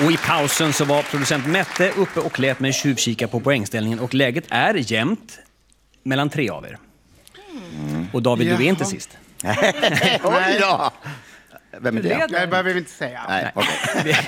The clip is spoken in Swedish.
Och i pausen så var producent Mette uppe och lät mig tjuvkika på poängställningen. Och läget är jämnt mellan 3 av er. Och David, du är inte sist. Oj då! Vem är det? Det behöver vi inte säga. Nej, okej.